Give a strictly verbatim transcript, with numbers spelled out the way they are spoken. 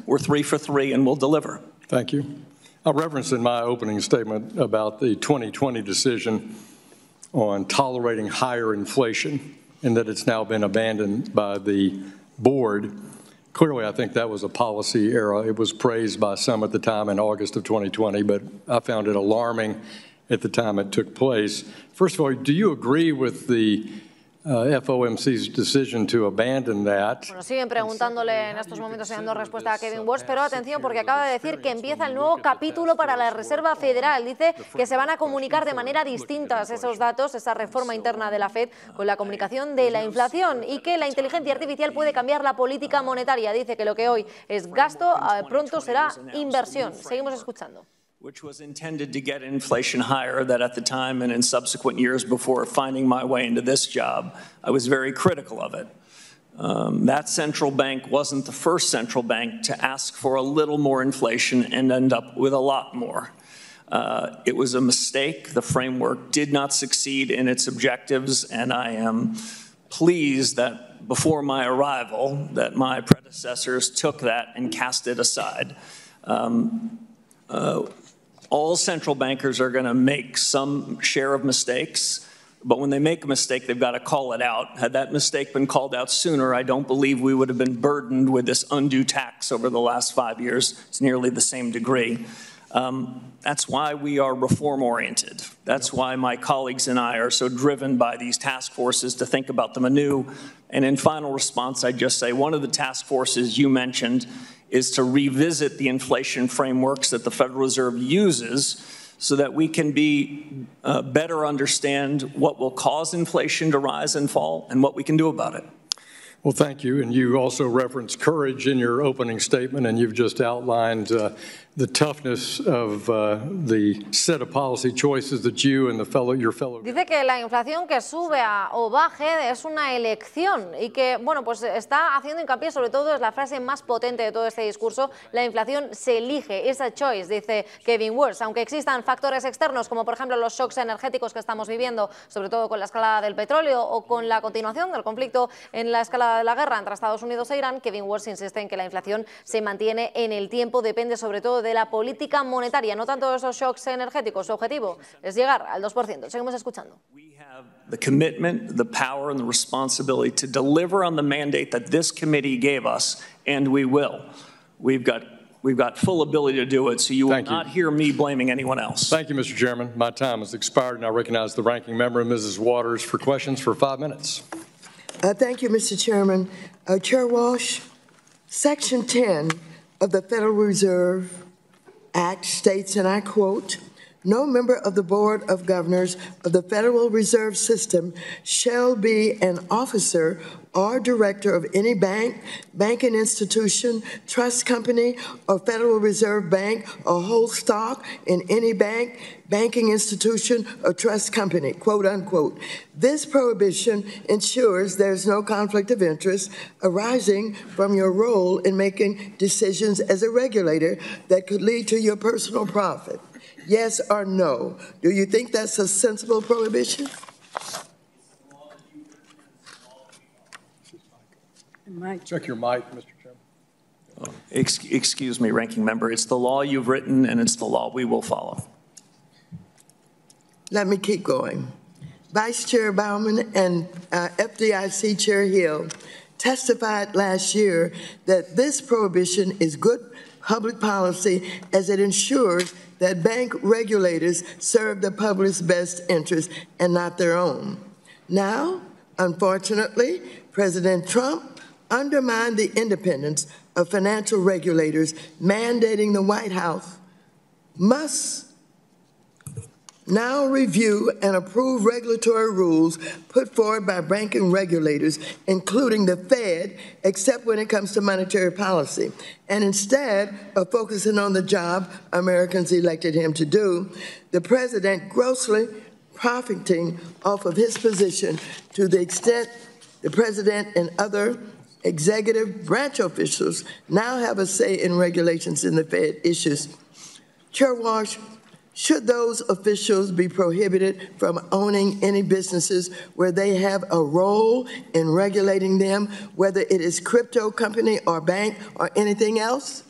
we're three for three and we'll deliver. Thank you. I referenced in my opening statement about the twenty twenty decision on tolerating higher inflation and that it's now been abandoned by the board. Clearly, I think that was a policy error. It was praised by some at the time in August of twenty twenty, but I found it alarming at the time it took place. First of all, do you agree with the uh, F O M C's decision to abandon that? Bueno, siguen preguntándole en estos momentos y dando respuesta a Kevin Walsh, pero atención porque acaba de decir que empieza el nuevo capítulo para la Reserva Federal. Dice que se van a comunicar de manera distinta esos datos, esa reforma interna de la Fed, con la comunicación de la inflación y que la inteligencia artificial puede cambiar la política monetaria. Dice que lo que hoy es gasto, pronto será inversión. Seguimos escuchando. Which was intended to get inflation higher, that at the time and in subsequent years before finding my way into this job, I was very critical of it. Um, that central bank wasn't the first central bank to ask for a little more inflation and end up with a lot more. Uh, it was a mistake. The framework did not succeed in its objectives, and I am pleased that before my arrival, that my predecessors took that and cast it aside. Um, uh, All central bankers are going to make some share of mistakes, but when they make a mistake, they've got to call it out. Had that mistake been called out sooner, I don't believe we would have been burdened with this undue tax over the last five years. It's nearly the same degree. Um, that's why we are reform-oriented. That's why my colleagues and I are so driven by these task forces to think about them anew. And in final response, I'd just say one of the task forces you mentioned is to revisit the inflation frameworks that the Federal Reserve uses so that we can be uh, better understand what will cause inflation to rise and fall and what we can do about it. Well, thank you. And you also referenced courage in your opening statement, and you've just outlined uh, the toughness of uh, the set of policy choices that you and the fellow, your fellow... Dice que la inflación que sube a, o baje es una elección y que, bueno, pues está haciendo hincapié, sobre todo es la frase más potente de todo este discurso, la inflación se elige, es a choice, dice Kevin Walsh. Aunque existan factores externos, como por ejemplo los shocks energéticos que estamos viviendo, sobre todo con la escalada del petróleo o con la continuación del conflicto en la escalada de la guerra entre Estados Unidos e Irán, Kevin Walsh insiste en que la inflación se mantiene en el tiempo, depende sobre todo de la política monetaria, no tanto de esos shocks energéticos. Su objetivo es llegar al dos por ciento. Seguimos escuchando. We have the commitment, the power and the responsibility to deliver on the mandate that this committee gave us, and we will. We've got We've got full ability to do it, so you will Thank not you. hear me blaming anyone else. Thank you, Mister Chairman. My time has expired, and I recognize the ranking member, Missus Waters, for questions for five minutes. Uh, thank you, Mister Chairman. Uh, Chair Walsh, Section ten of the Federal Reserve Act states, and I quote, "No member of the Board of Governors of the Federal Reserve System shall be an officer or director of any bank, banking institution, trust company, or Federal Reserve Bank, or hold stock in any bank, banking institution, or trust company," quote unquote. This prohibition ensures there's no conflict of interest arising from your role in making decisions as a regulator that could lead to your personal profit. Yes or no? Do you think that's a sensible prohibition? Mike. Check your mic, Mister Chairman. Oh, ex excuse me, Ranking Member. It's the law you've written, and it's the law we will follow. Let me keep going. Vice Chair Baumann and uh, F D I C Chair Hill testified last year that this prohibition is good public policy as it ensures that bank regulators serve the public's best interest and not their own. Now, unfortunately, President Trump undermined the independence of financial regulators, mandating the White House must now review and approve regulatory rules put forward by banking regulators, including the Fed, except when it comes to monetary policy. And instead of focusing on the job Americans elected him to do, the president grossly profiting off of his position to the extent the president and other executive branch officials now have a say in regulations in the Fed issues. Chair Walsh, should those officials be prohibited from owning any businesses where they have a role in regulating them, whether it is crypto company or bank or anything else?